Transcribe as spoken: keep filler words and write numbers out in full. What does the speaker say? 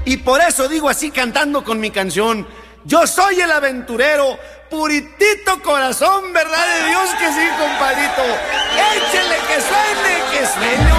y por eso digo así cantando con mi canción: yo soy el aventurero, puritito corazón, verdad de Dios que sí, compadrito. Échele que suene, que suene.